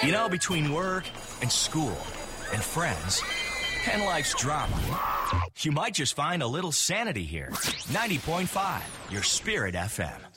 You know, between work and school and friends and life's drama, you might just find a little sanity here. 90.5, your Spirit FM.